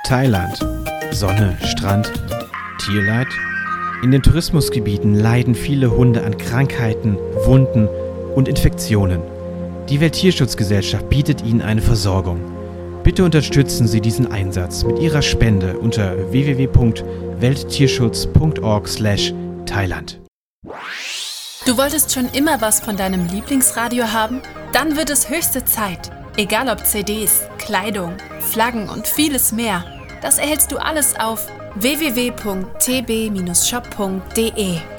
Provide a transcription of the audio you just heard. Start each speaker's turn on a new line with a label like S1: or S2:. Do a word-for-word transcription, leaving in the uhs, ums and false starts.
S1: Thailand. Sonne, Strand, Tierleid? In den Tourismusgebieten leiden viele Hunde an Krankheiten, Wunden und Infektionen. Die Welttierschutzgesellschaft bietet ihnen eine Versorgung. Bitte unterstützen Sie diesen Einsatz mit Ihrer Spende unter w w w punkt welttierschutz punkt org slash Thailand.
S2: Du wolltest schon immer was von deinem Lieblingsradio haben? Dann wird es höchste Zeit. Egal ob C Ds, Kleidung, Flaggen und vieles mehr. Das erhältst du alles auf w w w punkt t b Bindestrich shop punkt d e.